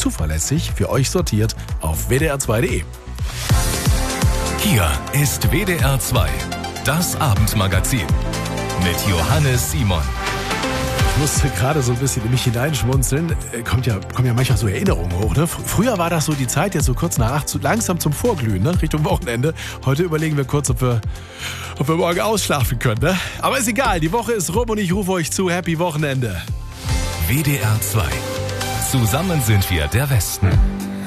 zuverlässig für euch sortiert auf wdr2.de. Hier ist WDR 2, das Abendmagazin mit Johannes Simon. Ich musste gerade so ein bisschen in mich hineinschmunzeln. Kommen ja manchmal so Erinnerungen hoch. Ne? Früher war das so die Zeit, jetzt so kurz nach 8, langsam zum Vorglühen, ne? Richtung Wochenende. Heute überlegen wir kurz, ob wir morgen ausschlafen können. Ne? Aber ist egal, die Woche ist rum und ich rufe euch zu. Happy Wochenende. WDR 2. Zusammen sind wir der Westen.